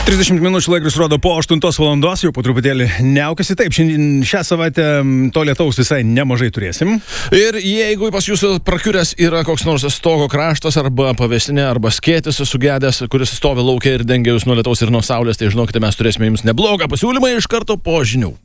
30 minučių laikris rodo po 8 valandos, jau po truputėlį neaukasi. Taip, šią savaitę to lietaus visai nemažai turėsim. Ir jeigu pas jūsų prakiuręs yra koks nors stogo kraštas arba pavėsinė arba skėtis sugedęs, kuris stovi laukia ir dengia jūs nuo lietaus ir nuo saulės, tai žinokite, mes turėsime jums neblogą pasiūlymą iš karto po žinių.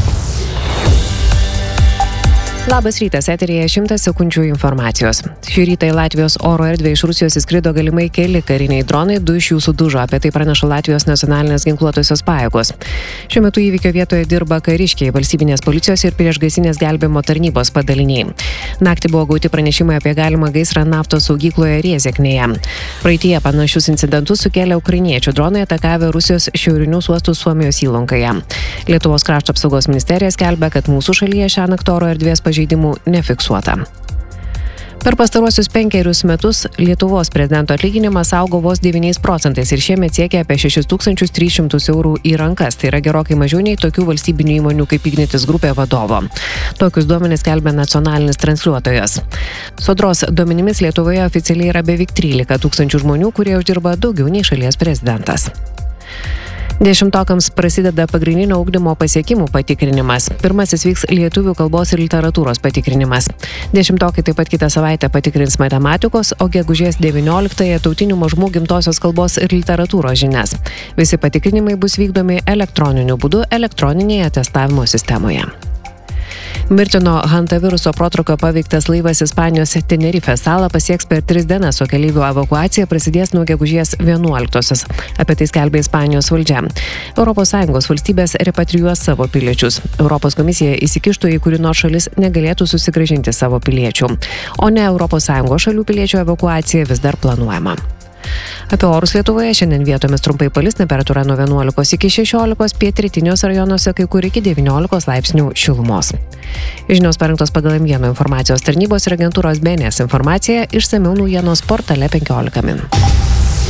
Labas rytas, eteryje 100 sekundžių informacijos. Šį rytą į Latvijos oro erdvę iš Rusijos įskrido galimai keli kariniai dronai, 2 iš jų sudužo, apie tai praneša Latvijos nacionalinės ginkluotosios pajėgos. Šiuo metu įvykio vietoje dirba kariškiai, valstybinės policijos ir priešgaisrinės gelbėjimo tarnybos padaliniai. Naktį buvo gauti pranešimai apie galimą gaisrą naftos saugykloje Riezeknėje. Praeityje panašius incidentus sukėlė ukrainiečių dronai atakavę Rusijos šiaurinius uostus Suomijos įlankoje. Lietuvos krašto apsaugos ministerija skelbia, kad mūsų šalyje šiąnakt oro erdvės pažeidimų nefiksuota. Per pastaruosius 5 metus Lietuvos prezidento atlyginimas augo vos 9% ir šiemet siekia apie 6300 eurų į rankas. Tai yra gerokai mažiau nei tokių valstybinių įmonių kaip Ignitis grupė vadovo. Tokius duomenis skelbia nacionalinis transliuotojas. Sodros duomenimis Lietuvoje oficialiai yra beveik 13 000 žmonių, kurie uždirba daugiau nei šalies prezidentas. 10-okams prasideda pagrindinio ugdymo pasiekimų patikrinimas. Pirmasis vyks lietuvių kalbos ir literatūros patikrinimas. 10-okai taip pat kitą savaitę patikrins matematikos, o gegužės 19-ąją tautinių mažumų gimtosios kalbos ir literatūros žinias. Visi patikrinimai bus vykdomi elektroniniu būdu elektroninėje testavimo sistemoje. Mirtino hantaviruso protrūkio paveiktas laivas Ispanijos Tenerifės salą pasieks per 3 dienas, o keleivių evakuacija prasidės nuo gegužės 11-osios. Apie tai skelbia Ispanijos valdžia. ES valstybės repatrijuos savo piliečius. Europos komisija įsikištų, į kurį nors šalis negalėtų susigrąžinti savo piliečių. O ne ES šalių piliečių evakuacija vis dar planuojama. Apie orus Lietuvoje šiandien vietomis trumpai palis, temperatūra nuo 11 iki 16, pietrytiniuose rajonuose kai kur iki 19 laipsnių šilumos. Žinios parengtos pagal M1 informacijos tarnybos ir agentūros BNS informaciją, išsamiau naujienos portale 15 min.